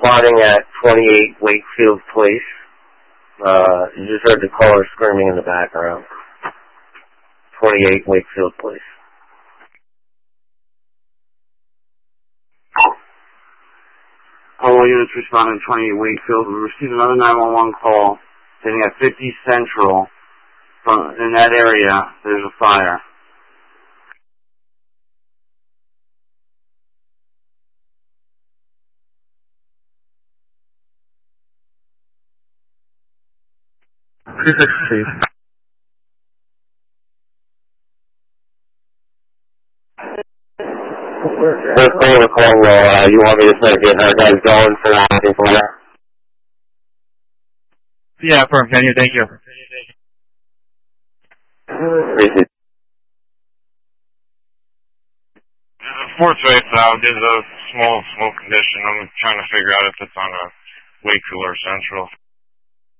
responding at 28 Wakefield Place. You just heard the caller screaming in the background. 28 Wakefield Place. All units responding to 28 Wakefield. We received another 911 call saying at 50 Central, in that area, there's a fire. First thing in the call, you want me to start getting our guys going for anything for you? Yeah, perfect. Thank you. Appreciate it. Forsyth, there's a small smoke condition. I'm trying to figure out if it's on a Wakefield or Central.